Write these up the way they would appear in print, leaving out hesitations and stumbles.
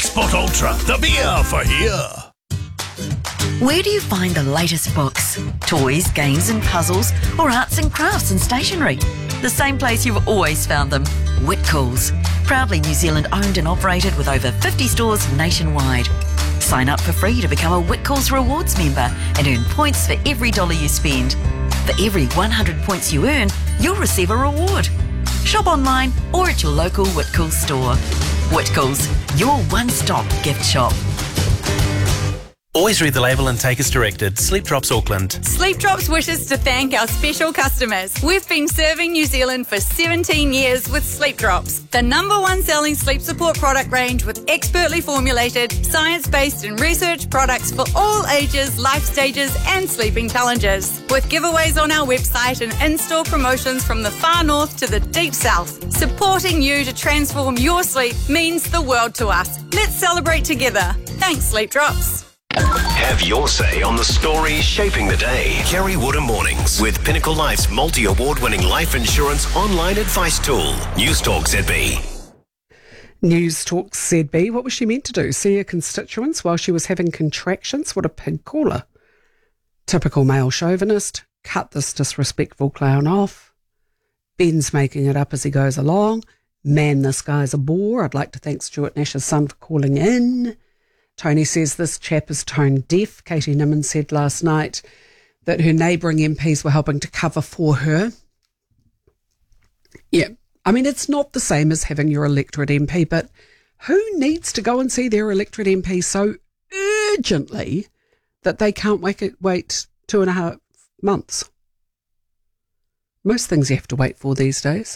Export Ultra, the beer for here. Where do you find the latest books, toys, games and puzzles, or arts and crafts and stationery? The same place you've always found them, Whitcoulls. Proudly New Zealand owned and operated with over 50 stores nationwide. Sign up for free to become a Whitcoulls Rewards member and earn points for every dollar you spend. For every 100 points you earn, you'll receive a reward. Shop online or at your local Whitcoulls store. Whitcoulls, your one-stop gift shop. Always read the label and take as directed. Sleep Drops Auckland. Sleep Drops wishes to thank our special customers. We've been serving New Zealand for 17 years with Sleep Drops, the #1 selling sleep support product range with expertly formulated, science-based and research products for all ages, life stages and sleeping challenges. With giveaways on our website and in-store promotions from the far north to the deep south, supporting you to transform your sleep means the world to us. Let's celebrate together. Thanks, Sleep Drops. Have your say on the stories shaping the day. Kerry Wood Mornings with Pinnacle Life's multi-award-winning life insurance online advice tool. News Talk ZB. News Talk ZB. What was she meant to do? See her constituents while she was having contractions? What a pig caller. Typical male chauvinist. Cut this disrespectful clown off. Ben's making it up as he goes along. Man, this guy's a bore. I'd like to thank Stuart Nash's son for calling in. Tony says this chap is tone deaf. Katie Nimmin said last night that her neighbouring MPs were helping to cover for her. Yeah, I mean, it's not the same as having your electorate MP, but who needs to go and see their electorate MP so urgently that they can't wait 2.5 months? Most things you have to wait for these days.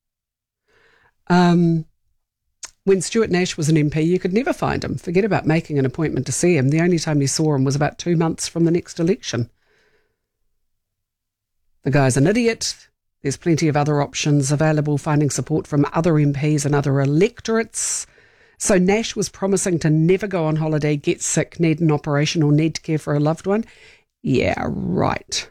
When Stuart Nash was an MP, you could never find him. Forget about making an appointment to see him. The only time you saw him was about 2 months from the next election. The guy's an idiot. There's plenty of other options available, finding support from other MPs and other electorates. So Nash was promising to never go on holiday, get sick, need an operation or need to care for a loved one. Yeah, right.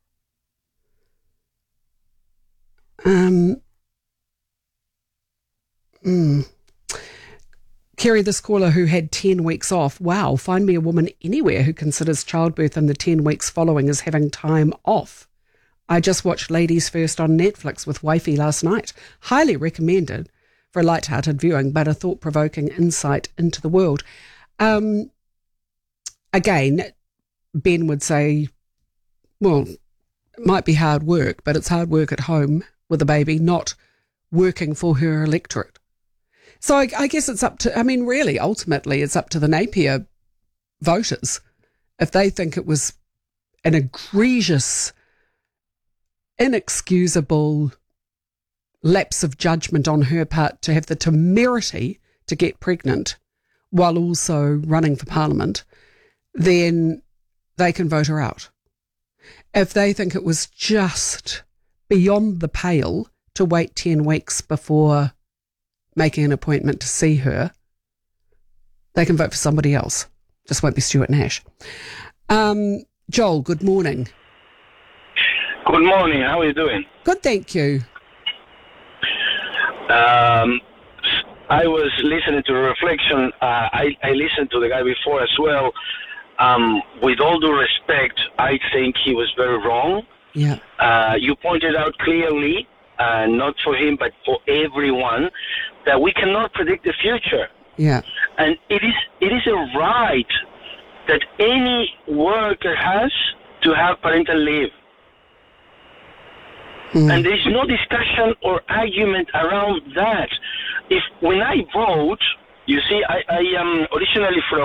Kerry, this caller who had 10 weeks off, wow, find me a woman anywhere who considers childbirth in the 10 weeks following as having time off. I just watched Ladies First on Netflix with wifey last night. Highly recommended for a light-hearted viewing, but a thought-provoking insight into the world. Again, Ben would say, well, it might be hard work, but it's hard work at home with a baby, not working for her electorate. So I guess it's up to, I mean, really, ultimately, it's up to the Napier voters. If they think it was an egregious, inexcusable lapse of judgment on her part to have the temerity to get pregnant while also running for Parliament, then they can vote her out. If they think it was just beyond the pale to wait 10 weeks before making an appointment to see her, they can vote for somebody else. Just won't be Stuart Nash. Joel, good morning. Good morning. How are you doing? Good, thank you. I was listening to Reflection. I listened to the guy before as well. With all due respect, I think he was very wrong. Yeah. You pointed out clearly, not for him, but for everyone, that we cannot predict the future. Yeah. And it is a right that any worker has to have parental leave. And there's no discussion or argument around that. When I vote, you see, I am originally from